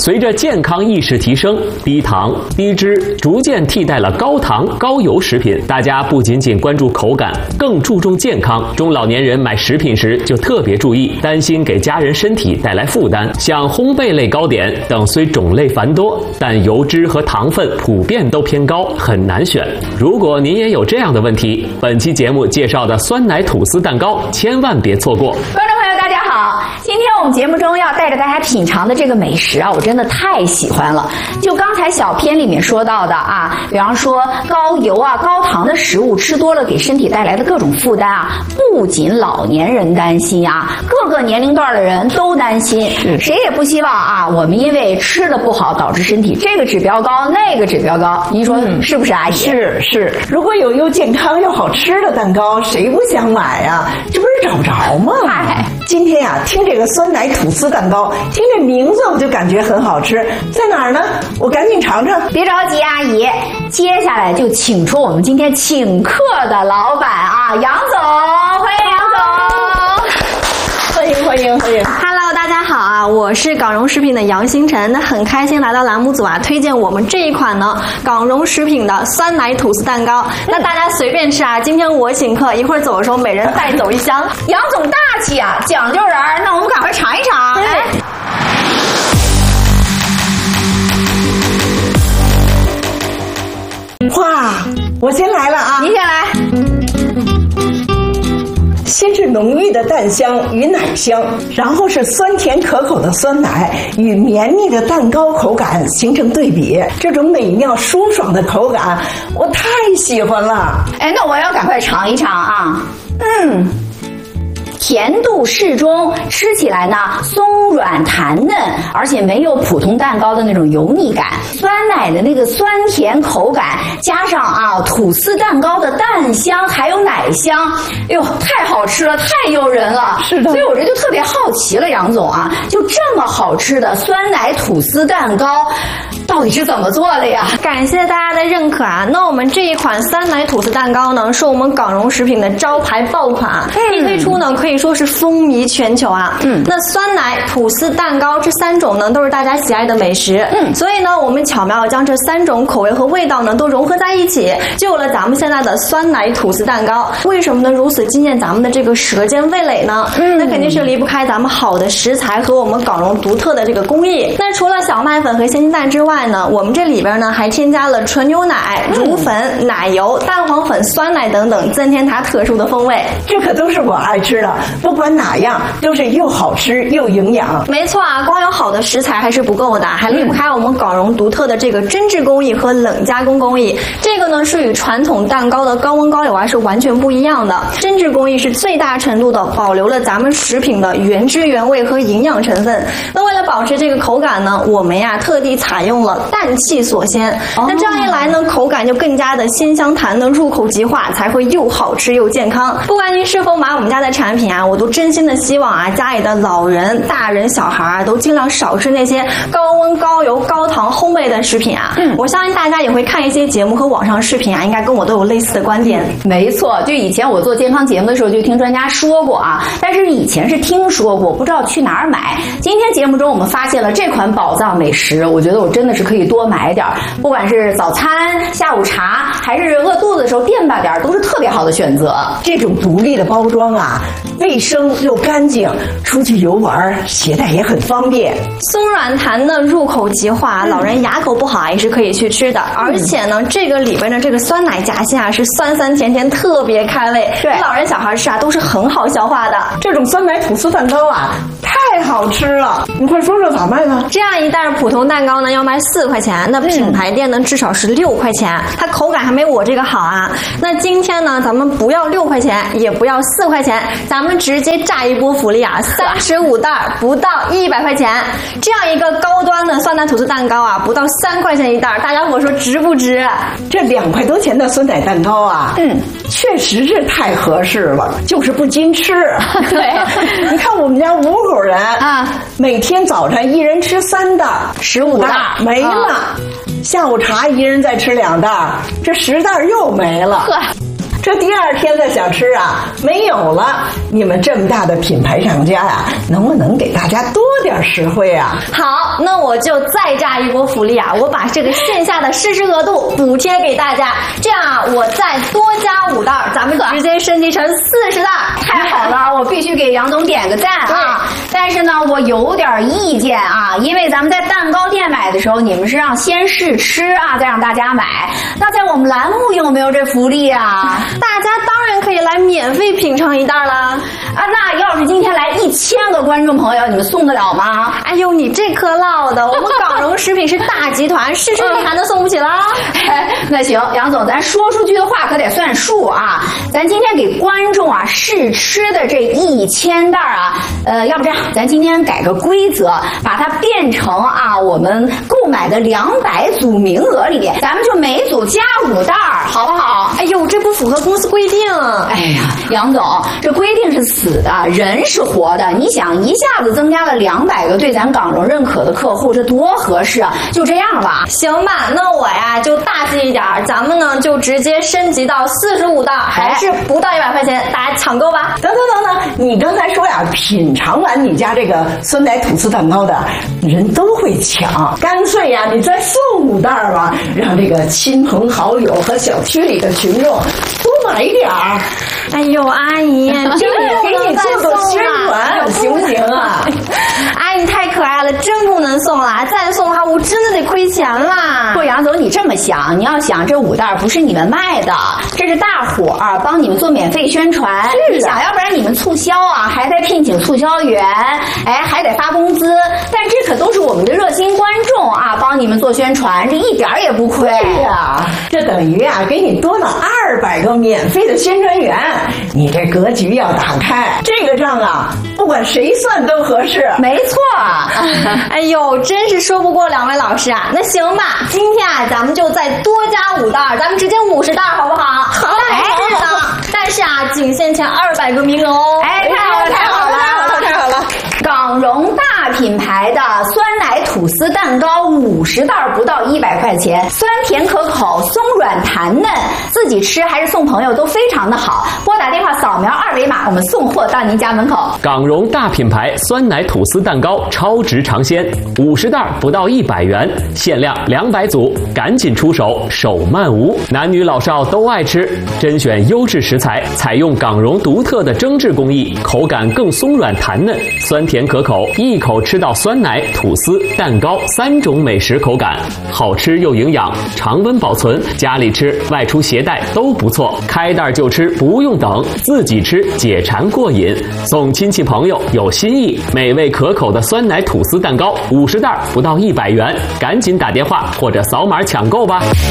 随着健康意识提升，低糖、低脂逐渐替代了高糖、高油食品。大家不仅仅关注口感，更注重健康。中老年人买食品时就特别注意，担心给家人身体带来负担。像烘焙类糕点等虽种类繁多，但油脂和糖分普遍都偏高，很难选。如果您也有这样的问题，本期节目介绍的酸奶吐司蛋糕千万别错过。 观众朋友大家好，今天我们节目中要带着大家品尝的这个美食啊，我真的太喜欢了。就刚才小片里面说到的啊，比方说高油啊、高糖的食物吃多了给身体带来的各种负担啊，不仅老年人担心啊，各个年龄段的人都担心。谁也不希望啊，我们因为吃的不好导致身体这个指标高那个指标高。您说是不是，阿姨？ 是，如果有又健康又好吃的蛋糕，谁不想买啊？这不是找不着吗？今天呀，听这个酸奶吐司蛋糕，听这名字我就感觉很好吃，在哪儿呢？我赶紧尝尝。 别着急，阿姨，接下来就请出我们今天请客的老板啊，杨总，欢迎杨总。 欢迎。 Hello， 大家好啊，我是港荣食品的杨星辰，那很开心来到栏目组啊，推荐我们这一款呢港荣食品的酸奶吐司蛋糕。那大家随便吃啊，今天我请客，一会儿走的时候每人带走一箱。 杨总大气啊，讲究人，那我们赶快尝一尝。 哇，我先来了啊！ 您先来。 先是浓郁的蛋香与奶香，然后是酸甜可口的酸奶与绵密的蛋糕口感形成对比，这种美妙舒爽的口感我太喜欢了。 哎，那我要赶快尝一尝啊。甜度适中，吃起来呢松软弹嫩，而且没有普通蛋糕的那种油腻感。酸奶的那个酸甜口感，加上啊吐司蛋糕的蛋香还有奶香，哎呦，太好吃了，太诱人了。 是的， 所以我这就特别好奇了，杨总啊，就这么好吃的酸奶吐司蛋糕，到底是怎么做的呀？ 感谢大家的认可啊！那我们这一款酸奶吐司蛋糕呢，是我们港荣食品的招牌爆款，一推出呢可以说是风靡全球啊。那酸奶吐司蛋糕这3种呢都是大家喜爱的美食，所以呢我们巧妙将这3种口味和味道呢都融合在一起，就有了咱们现在的酸奶吐司蛋糕。为什么呢如此惊艳咱们的这个舌尖味蕾呢？那肯定是离不开咱们好的食材和我们港荣独特的这个工艺。那除了小麦粉和鲜鸡蛋之外呢，我们这里边呢还添加了纯牛奶、乳粉、奶油、蛋黄粉、酸奶等等，增添它特殊的风味。 这可都是我爱吃的，不管哪样都是又好吃又营养。 没错啊，光有好的食材还是不够的，还离不开我们港荣独特的这个针制工艺和冷加工工艺。这个呢是与传统蛋糕的高温高油是完全不一样的。针制工艺是最大程度的保留了咱们食品的原汁原味和营养成分。那为了保持这个口感呢，我们呀特地采用了氮气锁鲜。那这样一来呢，口感就更加的鲜香弹嫩，入口即化，才会又好吃又健康。不管您是否买我们家的产品啊，我都真心的希望啊，家里的老人、大人、小孩啊，都尽量少吃那些高温、高油、高糖烘焙的食品啊。我相信大家也会看一些节目和网上视频啊，应该跟我都有类似的观点。 没错，就以前我做健康节目的时候就听专家说过啊，但是以前是听说过，不知道去哪儿买。今天节目中我们发现了这款宝藏美食，我觉得我真的是可以多买点，不管是早餐、下午茶，还是饿肚子的时候垫吧点，都是特别好的选择。 这种独立的包装啊，卫生又干净，出去游玩携带也很方便。 松软弹嫩，入口即化，老人牙口不好也是可以去吃的。而且呢，这个里边的这个酸奶夹心啊，是酸酸甜甜，特别开胃。 对， 老人小孩吃啊都是很好消化的。 这种酸奶吐司蛋糕啊，太好吃了！你快说说咋卖呢？ 这样一袋普通蛋糕呢要卖4块钱，那品牌店呢至少是6块钱，它口感还没我这个好啊。那今天呢，咱们不要6块钱，也不要4块钱，咱们直接炸一波福利啊，35袋不到100块钱，这样一个高端的酸奶吐司蛋糕啊，不到3块钱一袋，大家伙说值不值？ 这2块多钱的酸奶蛋糕啊，确实是太合适了，就是不禁吃。 对， 你看我们家5口人啊， 每天早晨一人吃3袋，15袋没了。下午茶一人再吃2袋，这10袋又没了。 这第二天再想吃啊，没有了。你们这么大的品牌厂家呀，能不能给大家多点实惠啊？ 好，那我就再炸一波福利啊！我把这个线下的试吃额度补贴给大家，这样啊，我再多加5袋，咱们直接升级成40袋。 太好了，我必须给杨总点个赞啊！但是呢，我有点意见啊，因为咱们在蛋糕店买的时候，你们是让先试吃啊，再让大家买。那在我们栏目有没有这福利啊？ 大家当然可以来免费品尝1袋啦！ 啊，那要是今天来1000个观众朋友，你们送得了吗？ 哎呦，你这颗唠的，我们港荣食品是大集团，试吃你还能送不起啦？ 那行，杨总，咱说出去的话可得算数啊！咱今天给观众啊试吃的这1000袋啊，要不这样，咱今天改个规则，把它变成啊我们购买的200组名额里边，咱们就每组加5袋，好不好？ 哎呦，这不符合公司规定。 哎呀，杨总，这规定是死的，人是活的。你想一下子增加了200个对咱港荣认可的客户，这多合适啊！就这样吧， 行吧，那我呀就大气一点，咱们呢就直接升级到45袋，还是不到100块钱，大家抢购吧。 等，你刚才说呀，品尝完你家这个酸奶吐司蛋糕的人都会抢，干脆呀，你再送5袋吧，让这个亲朋好友和小区里的群众多买一点儿。 哎呦，阿姨，这个给你做个宣传，行不行啊？ 阿姨太可爱了，真不能送了，再送的话我真的得亏钱啦。 不，杨总，你这么想，你要想这5袋不是你们卖的，这是大伙儿帮你们做免费宣传。你想，要不然你们促销啊，还得聘请促销员，哎，还得发工资，但这可都是我们的热心观众啊，帮你们做宣传，这一点也不亏。 对呀，这等于啊，给你多了200个免费的宣传员，你这格局要打开，这个账啊，不管谁算都合适。 没错。 哎呦，真是说不过2位老师啊。那行吧，今天啊，咱们就再多加5袋，咱们直接50袋，好不好？好，但是啊，仅限前200个名额哦。 哎，太好了！港荣大品牌的酸奶吐司蛋糕50袋不到100块钱，酸甜可口，松软弹嫩，自己吃还是送朋友都非常的好。拨打电话扫描2维码，我们送货到您家门口。 港荣大品牌酸奶吐司蛋糕超值尝鲜，50袋不到100元，限量200组，赶紧出手，手慢无。男女老少都爱吃，甄选优质食材，采用港荣独特的蒸制工艺，口感更松软弹嫩，酸甜可口，一口吃到酸奶、吐司、蛋糕3种美食口感，好吃又营养，常温保存，家里吃、外出携带都不错。开袋就吃，不用等，自己吃解馋过瘾，送亲戚朋友有心意。美味可口的酸奶吐司蛋糕50袋不到100元，赶紧打电话或者扫码抢购吧。